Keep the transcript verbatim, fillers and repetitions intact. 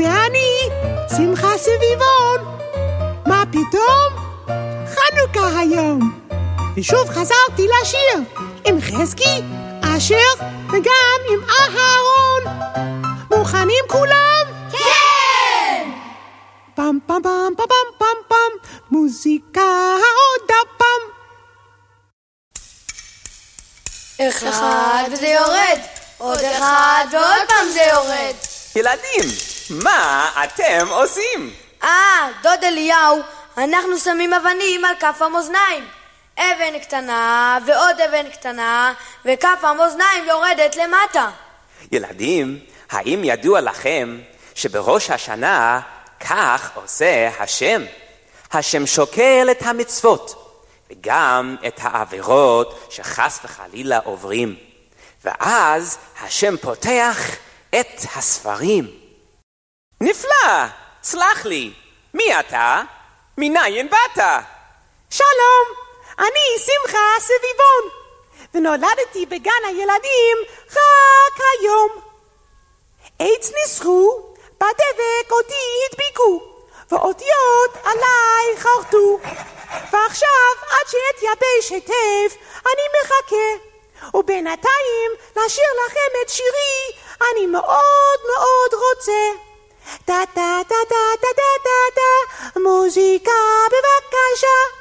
זה אני, שמחה סביבון. מה פתאום? חנוכה היום. ושוב חזרתי לשיר עם חזקי, אשר וגם עם אהרון. מוכנים כולם? כן! פם פם פם פם פם פם פם, מוזיקה עוד הפעם. אחד וזה יורד, עוד אחד ועוד פעם זה יורד. ילדים, מה אתם עושים? אה, דוד אליהו, אנחנו שמים אבנים על כף המאזניים. אבן קטנה ועוד אבן קטנה, וכף המאזניים יורדת למטה. ילדים, האם ידוע לכם שבראש השנה כך עושה השם? השם שוקל את המצוות וגם את העבירות שחס וחלילה עוברים, ואז השם פותח את הספרים. נפלא, סלח לי, מי אתה? מניין באת? שלום, אני שמחה סביבון, ונולדתי בגן הילדים רק היום. עץ ניסחו, בדבק אותי הדביקו, ואותיות עליי חרטו, ועכשיו עד שאתייבש היטב אני מחכה, ובינתיים לשיר לכם את שירי אני מאוד מאוד רוצה. דה דה דה דה דה דה דה, מוזיקה בבקשה.